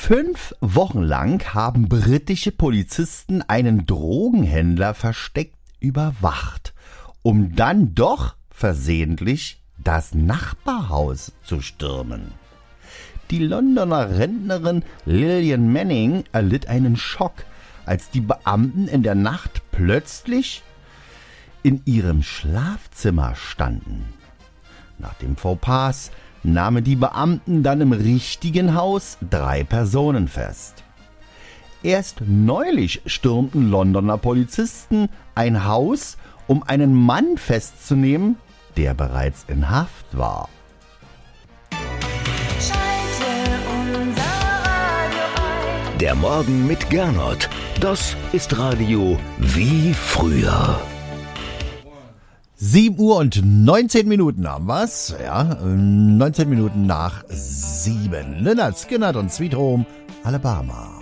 5 Wochen lang haben britische Polizisten einen Drogenhändler versteckt überwacht, um dann doch versehentlich das Nachbarhaus zu stürmen. Die Londoner Rentnerin Lillian Manning erlitt einen Schock, als die Beamten in der Nacht plötzlich in ihrem Schlafzimmer standen. Nach dem Fauxpas nahmen die Beamten dann im richtigen Haus 3 Personen fest. Erst neulich stürmten Londoner Polizisten ein Haus, um einen Mann festzunehmen, der bereits in Haft war. Der Morgen mit Gernot, das ist Radio wie früher. 7 Uhr und 19 Minuten haben wir's. Ja, 19 Minuten nach 7. Lynyrd Skynyrd und Sweet Home Alabama.